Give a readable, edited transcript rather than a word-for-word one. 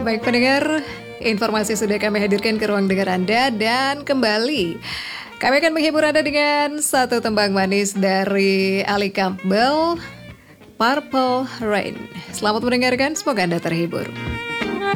Baik pendengar, informasi sudah kami hadirkan ke ruang dengar Anda dan kembali kami akan menghibur Anda dengan satu tembang manis dari Ali Campbell, Purple Rain. Selamat mendengarkan, semoga Anda terhibur.